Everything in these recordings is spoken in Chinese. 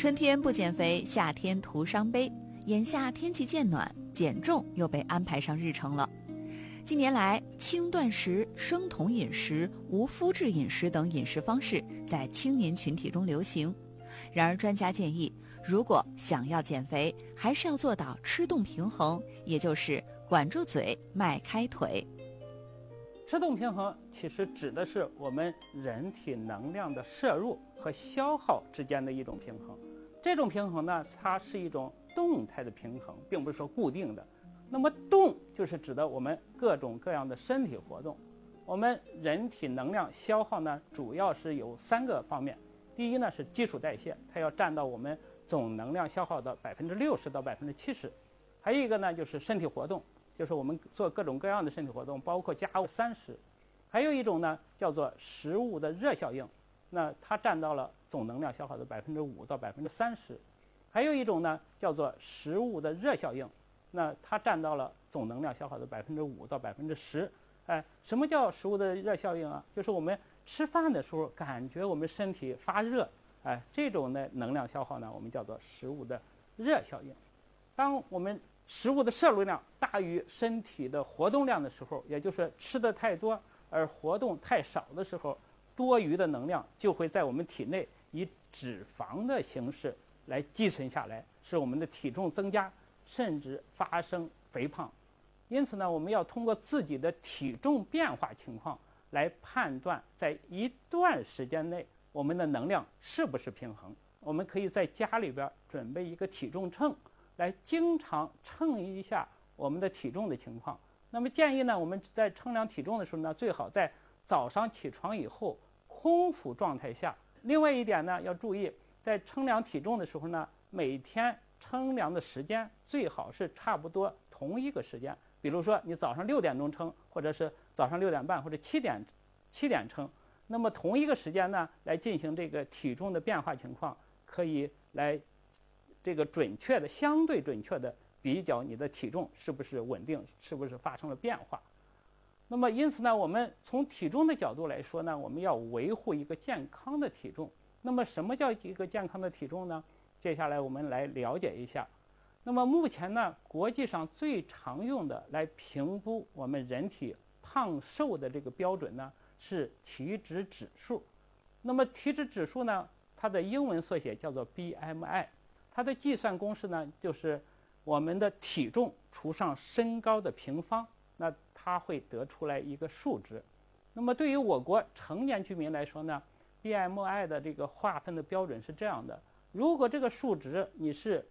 春天不减肥，夏天徒伤悲。眼下天气渐暖，减重又被安排上日程了。近年来，轻断食、生酮饮食、无麸质饮食等饮食方式在青年群体中流行。然而，专家建议，如果想要减肥，还是要做到吃动平衡，也就是管住嘴，迈开腿。 吃动平衡其实指的是我们人体能量的摄入和消耗之间的一种平衡。这种平衡呢，它是一种动态的平衡，并不是说固定的。那么动就是指的我们各种各样的身体活动。我们人体能量消耗呢，主要是有3个方面。第一呢是基础代谢，它要占到我们总能量消耗的60%到70%。还有一个呢就是身体活动，就是我们做各种各样的身体活动，包括家务30%。还有一种呢叫做食物的热效应，那它占到了总能量消耗的5%到30%。还有一种呢叫做食物的热效应，那它占到了总能量消耗的5%到10%。什么叫食物的热效应啊？就是我们吃饭的时候感觉我们身体发热，这种的能量消耗呢，我们叫做食物的热效应。当我们食物的摄入量大于身体的活动量的时候，也就是吃的太多而活动太少的时候，多余的能量就会在我们体内以脂肪的形式来积存下来，使我们的体重增加，甚至发生肥胖。因此呢，我们要通过自己的体重变化情况来判断在一段时间内我们的能量是不是平衡。我们可以在家里边准备一个体重秤，来经常称一下我们的体重的情况。那么建议呢，我们在称量体重的时候呢，最好在早上起床以后空腹状态下。另外一点呢，要注意在称量体重的时候呢，每天称量的时间最好是差不多同一个时间。比如说你早上6点钟称，或者是早上6点半或者7点称，那么同一个时间呢来进行这个体重的变化情况，可以来这个相对准确的比较你的体重是不是稳定，是不是发生了变化。那么因此呢，我们从体重的角度来说呢，我们要维护一个健康的体重。那么什么叫一个健康的体重呢？接下来我们来了解一下。那么目前呢，国际上最常用的来评估我们人体胖瘦的这个标准呢，是体脂指数。那么体脂指数呢，它的英文缩写叫做 BMI， 它的计算公式呢，就是我们的体重除上身高的平方，那它会得出来一个数值。那么对于我国成年居民来说呢， BMI 的这个划分的标准是这样的。如果这个数值你是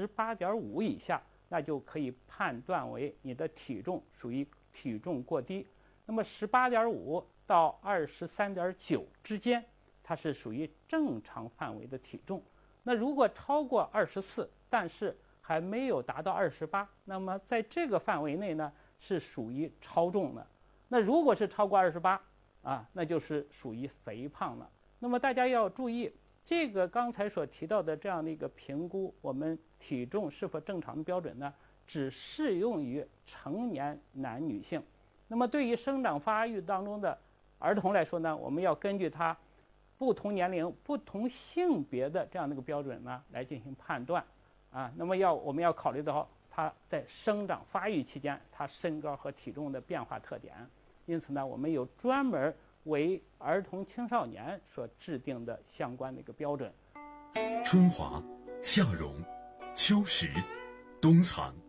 18.5以下，那就可以判断为你的体重属于体重过低。那么18.5到23.9之间，它是属于正常范围的体重。那如果超过24，但是还没有达到28，那么在这个范围内呢，是属于超重的。那如果是超过28那就是属于肥胖了。那么大家要注意，这个刚才所提到的这样的一个评估我们体重是否正常的标准呢，只适用于成年男女性。那么对于生长发育当中的儿童来说呢，我们要根据他不同年龄、不同性别的这样的一个标准呢来进行判断那么我们要考虑到他在生长发育期间他身高和体重的变化特点。因此呢，我们有专门为儿童青少年所制定的相关的一个标准。 春华、夏荣、秋实、冬藏，